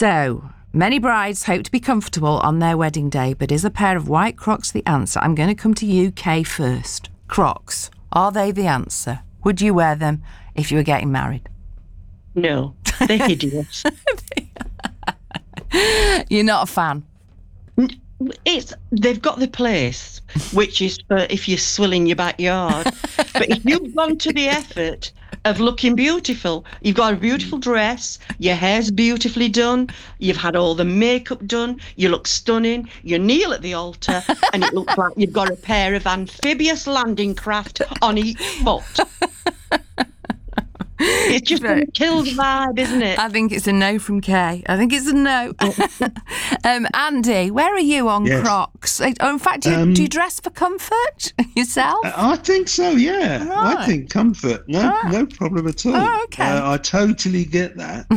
So, many brides hope to be comfortable on their wedding day, but is a pair of white Crocs the answer? I'm going to come to UK first. Crocs, are they the answer? Would you wear them if you were getting married? No, they're hideous. You're not a fan? They've got the place, which is for if you're swilling your backyard. But if you've gone to the effort of looking beautiful, you've got a beautiful dress, your hair's beautifully done, you've had all the makeup done, you look stunning, you kneel at the altar, and it looks like you've got a pair of amphibious landing craft on each foot. It's just going to kill the vibe, isn't it? I think it's a no from Kay. I think it's a no. Andy, where are you on Crocs? In fact, do you dress for comfort yourself? I think so, yeah. Right. I think comfort. No problem at all. Oh, okay. I totally get that.